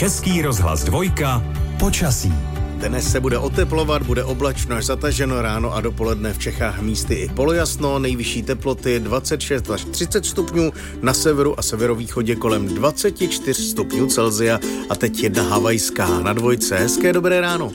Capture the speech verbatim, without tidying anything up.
Český rozhlas dvojka. Počasí. Dnes se bude oteplovat, bude oblačno až zataženo, ráno a dopoledne v Čechách místy i polojasno, nejvyšší teploty dvacet šest až třicet stupňů, na severu a severovýchodě kolem dvacet čtyři stupňů Celsia a teď jedna havajská na dvojce. Hezké dobré ráno.